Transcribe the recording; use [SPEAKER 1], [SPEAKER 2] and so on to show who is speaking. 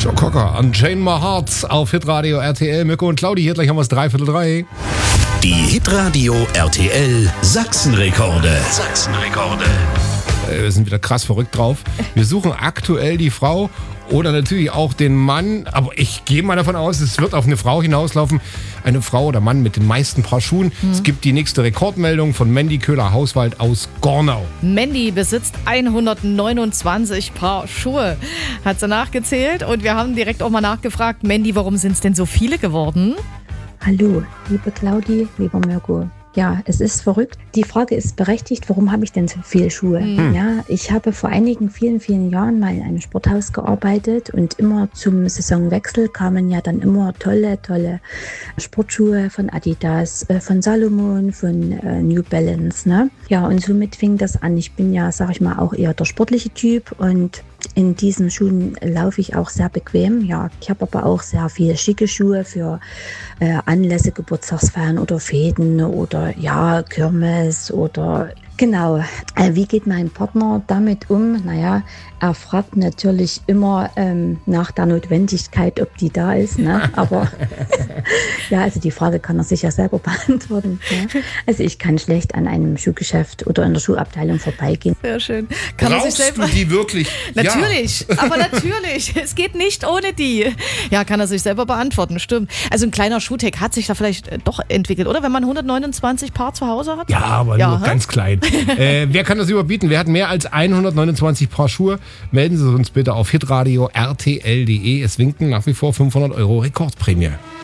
[SPEAKER 1] Joe Cocker, Unchain My Heart auf Hitradio RTL. Mirko und Claudi, hier gleich haben wir es 3:45.
[SPEAKER 2] Die Hitradio RTL Sachsenrekorde.
[SPEAKER 1] Wir sind wieder krass verrückt drauf. Wir suchen aktuell die Frau oder natürlich auch den Mann, aber ich gehe mal davon aus, es wird auf eine Frau hinauslaufen. Eine Frau oder Mann mit den meisten Paar Schuhen. Es gibt die nächste Rekordmeldung von Mandy Köhler-Hauswald aus Gornau.
[SPEAKER 3] Mandy besitzt 129 Paar Schuhe, hat sie nachgezählt. Und wir haben direkt auch mal nachgefragt, Mandy, warum sind es denn so viele geworden?
[SPEAKER 4] Hallo, liebe Claudi, lieber Mirko. Ja, es ist verrückt. Die Frage ist berechtigt, warum habe ich denn so viele Schuhe? Ja, ich habe vor vielen Jahren mal in einem Sporthaus gearbeitet und immer zum Saisonwechsel kamen ja dann immer tolle Sportschuhe von Adidas, von Salomon, von New Balance. Ne? Ja, und somit fing das an. Ich bin ja, sag ich mal, auch eher der sportliche Typ und in diesen Schuhen laufe ich auch sehr bequem. Ja, ich habe aber auch sehr viele schicke Schuhe für Anlässe, Geburtstagsfeiern oder Feten oder ja, Kirmes oder genau. Wie geht mein Partner damit um? Naja, er fragt natürlich immer nach der Notwendigkeit, ob die da ist. Ne? Aber ja, also die Frage kann er sich ja selber beantworten. Ja? Also ich kann schlecht an einem Schuhgeschäft oder in der Schuhabteilung vorbeigehen.
[SPEAKER 3] Sehr schön.
[SPEAKER 1] Brauchst du die wirklich?
[SPEAKER 3] Natürlich, ja. Aber natürlich. Es geht nicht ohne die. Ja, kann er sich selber beantworten, stimmt. Also ein kleiner Schuhtech hat sich da vielleicht doch entwickelt, oder? Wenn man 129 Paar zu Hause hat?
[SPEAKER 1] Ja, aber nur ganz klein. Wer kann das überbieten? Wer hat mehr als 129 Paar Schuhe? Melden Sie uns bitte auf hitradio rtl.de. Es winken nach wie vor 500 € Rekordprämie.